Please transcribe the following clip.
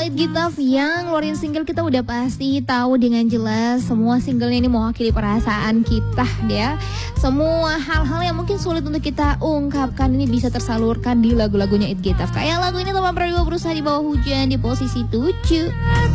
It Gitaf yang ngeluarin single, kita udah pasti tahu dengan jelas semua singlenya ini mewakili perasaan kita ya. Semua hal-hal yang mungkin sulit untuk kita ungkapkan ini bisa tersalurkan di lagu-lagunya It Gitaf. Kayak lagu ini Teman Praduga Berusaha di Bawah Hujan di posisi 7.